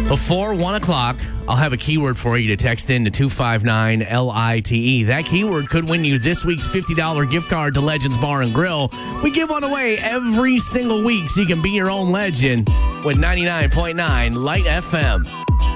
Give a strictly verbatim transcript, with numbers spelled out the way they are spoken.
Before one o'clock, I'll have a keyword for you to text in to two five nine L I T E. That keyword could win you this week's fifty dollars gift card to Legends Bar and Grill. We give one away every single week so you can be your own legend with ninety-nine point nine Light F M.